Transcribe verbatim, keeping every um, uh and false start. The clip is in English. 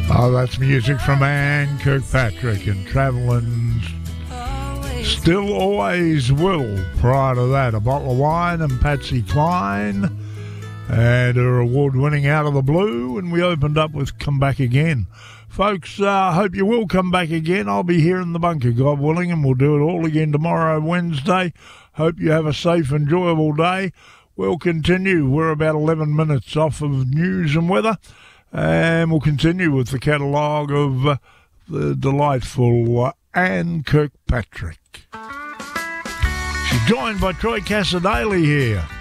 Oh, that's music from Anne Kirkpatrick and Travelling Still Always Will. Prior to that, A Bottle of Wine and Patsy Cline and her award-winning Out of the Blue, and we opened up with Come Back Again. Folks, I uh, hope you will come back again. I'll be here in the bunker, God willing, and we'll do it all again tomorrow, Wednesday. Hope you have a safe, enjoyable day. We'll continue. We're about eleven minutes off of news and weather. And we'll continue with the catalogue of uh, the delightful uh, Anne Kirkpatrick. She's joined by Troy Cassadaly here.